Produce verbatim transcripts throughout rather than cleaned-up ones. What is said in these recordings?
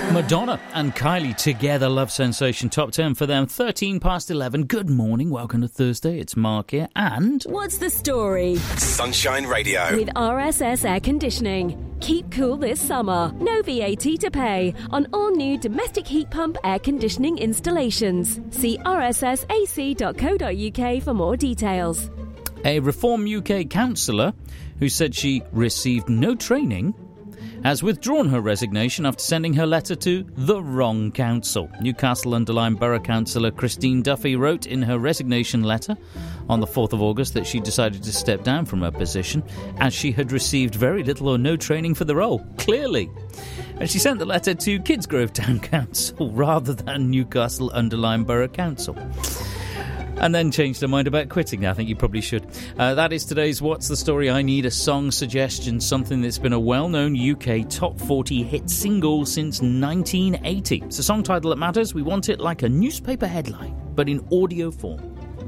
Madonna and Kylie together, Love Sensation Top ten for them, thirteen past eleven. Good morning, welcome to Thursday, it's Mark here, and... What's the story? Sunshine Radio. With R S S Air Conditioning. Keep cool this summer. No V A T to pay on all new domestic heat pump air conditioning installations. See r s s a c dot co dot u k for more details. A Reform U K councillor who said she received no training has withdrawn her resignation after sending her letter to the wrong council. Newcastle Underline Borough Councillor Christine Duffy wrote in her resignation letter on the fourth of August that she decided to step down from her position as she had received very little or no training for the role, clearly. And she sent the letter to Kidsgrove Town Council rather than Newcastle Underline Borough Council. And then changed her mind about quitting. I think you probably should. Uh, that is today's What's the Story. I need a song suggestion, something that's been a well-known U K top forty hit single since nineteen eighty. It's a song title that matters. We want it like a newspaper headline, but in audio form.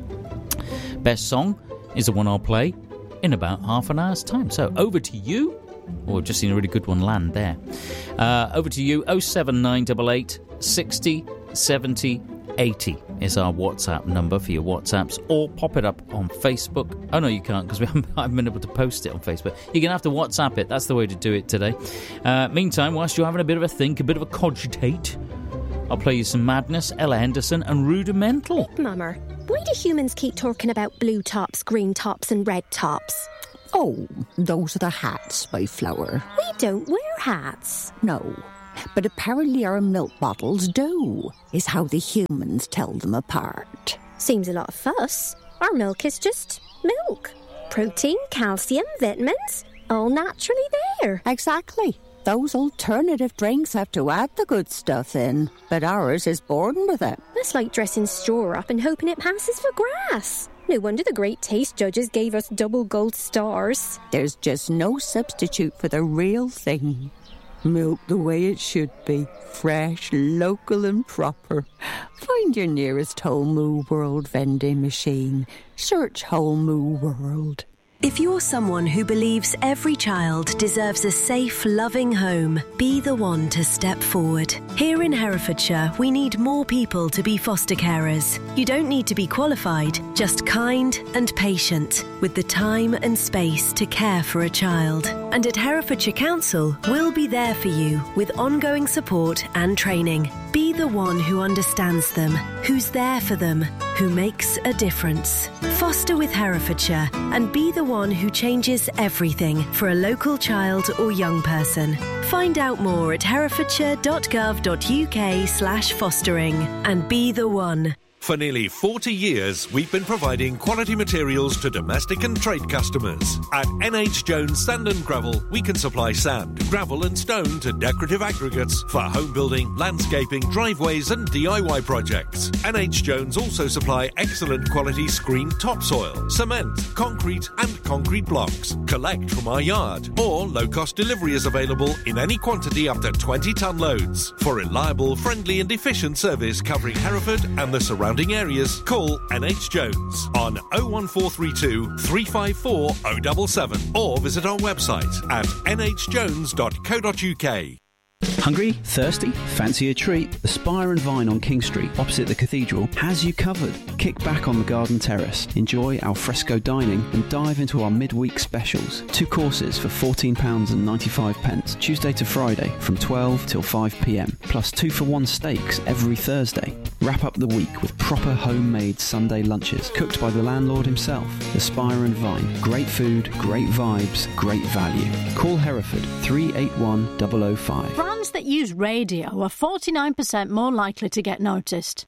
Best song is the one I'll play in about half an hour's time. So over to you. Oh, I've just seen a really good one land there. Uh, over to you. oh seven nine eight eight sixty seventy eighty is our WhatsApp number for your WhatsApps, or pop it up on Facebook. Oh no, you can't, because we haven't, I haven't been able to post it on Facebook. You're going to have to WhatsApp it. That's the way to do it today. Uh, meantime, whilst you're having a bit of a think, a bit of a cogitate, I'll play you some Madness, Ella Henderson and Rudimental. Mummer, why do humans keep talking about blue tops, green tops and red tops? Oh, those are the hats by Flower. We don't wear hats. No. But apparently our milk bottles do, is how the humans tell them apart. Seems a lot of fuss. Our milk is just milk. Protein, calcium, vitamins, all naturally there. Exactly. Those alternative drinks have to add the good stuff in, but ours is born with it. That's like dressing straw up and hoping it passes for grass. No wonder the great taste judges gave us double gold stars. There's just no substitute for the real thing. Milk the way it should be, fresh, local and proper. Find your nearest Whole Moo World vending machine. Search Whole Moo World. If you're someone who believes every child deserves a safe, loving home, be the one to step forward. Here in Herefordshire, we need more people to be foster carers. You don't need to be qualified, just kind and patient, with the time and space to care for a child. And at Herefordshire Council, we'll be there for you with ongoing support and training. Be the one who understands them, who's there for them, who makes a difference. Foster with Herefordshire and be the one who changes everything for a local child or young person. Find out more at herefordshire dot gov dot u k slash fostering and be the one. For nearly forty years, we've been providing quality materials to domestic and trade customers. At N H Jones Sand and Gravel, we can supply sand, gravel and stone to decorative aggregates for home building, landscaping, driveways and D I Y projects. N H Jones also supply excellent quality screened topsoil, cement, concrete and concrete blocks. Collect from our yard, or low-cost delivery is available in any quantity up to twenty tonne loads. For reliable, friendly and efficient service covering Hereford and the surrounding areas, call N H Jones on oh one four three two, three five four, oh seven seven or visit our website at n h jones dot co dot u k. Hungry? Thirsty? Fancy a treat? The Spire and Vine on King Street, opposite the cathedral, has you covered. Kick back on the garden terrace, enjoy al fresco dining and dive into our midweek specials. Two courses for fourteen pounds ninety-five, Tuesday to Friday from twelve till five p m, plus two for one steaks every Thursday. Wrap up the week with proper homemade Sunday lunches, cooked by the landlord himself. The Spire and Vine. Great food, great vibes, great value. Call Hereford three eight one oh oh five. Brands that use radio are forty-nine percent more likely to get noticed.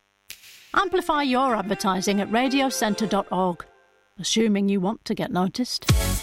Amplify your advertising at radio centre dot org, assuming you want to get noticed.